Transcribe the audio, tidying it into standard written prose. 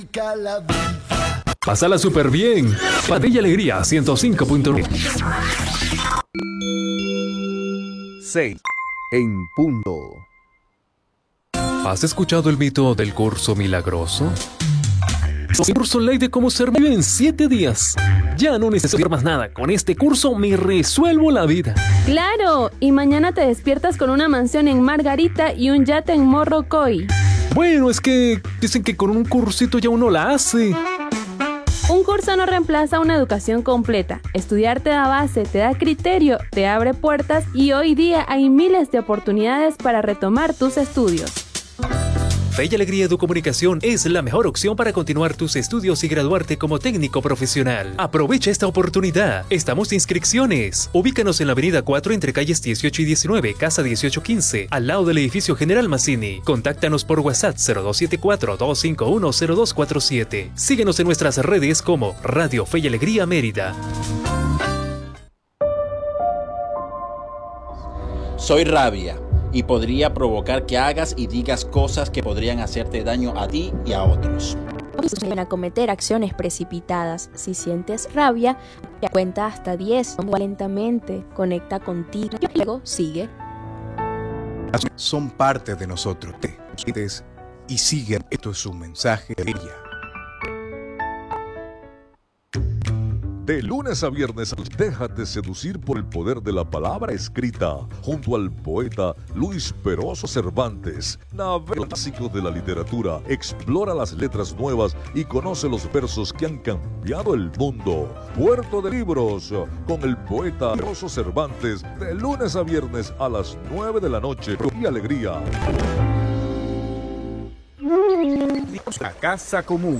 Pásala súper bien. Padilla Alegría 105.9. 6 en punto. ¿Has escuchado el mito del curso milagroso? Un curso online de cómo ser vive en 7 días. Ya no necesito más nada. Con este curso me resuelvo la vida. ¡Claro! Y mañana te despiertas con una mansión en Margarita y un yate en Morrocoy. Bueno, es que dicen que con un cursito ya uno la hace. Un curso no reemplaza una educación completa. Estudiar te da base, te da criterio, te abre puertas y hoy día hay miles de oportunidades para retomar tus estudios. Fe y Alegría Educomunicación es la mejor opción para continuar tus estudios y graduarte como técnico profesional. Aprovecha esta oportunidad. Estamos de inscripciones. Ubícanos en la avenida 4 entre calles 18 y 19, casa 1815, al lado del edificio General Mazzini. Contáctanos por WhatsApp 0274-251-0247. Síguenos en nuestras redes como Radio Fe y Alegría Mérida. Soy rabia y podría provocar que hagas y digas cosas que podrían hacerte daño a ti y a otros. Pueden acometer acciones precipitadas. Si sientes rabia, cuenta hasta 10 lentamente, conecta contigo y luego sigue. Son parte de nosotros. Y siguen. Esto es un mensaje de ella. De lunes a viernes, déjate seducir por el poder de la palabra escrita, junto al poeta Luis Peroso Cervantes. Navega clásico de la literatura, explora las letras nuevas y conoce los versos que han cambiado el mundo. Puerto de Libros, con el poeta Peroso Cervantes, de lunes a viernes a las 9 de la noche. ¡Y alegría! La Casa Común.